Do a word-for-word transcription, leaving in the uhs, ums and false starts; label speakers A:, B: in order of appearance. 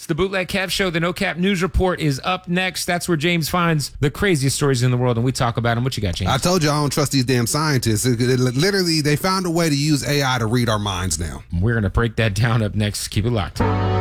A: It's the Bootleg Kev Show. The No Cap News Report is up next. That's where James finds the craziest stories in the world, and we talk about them. What you got, James?
B: I told you I don't trust these damn scientists. It, it, literally, they found a way to use A I to read our minds now.
A: We're going to break that down up next. Keep it locked.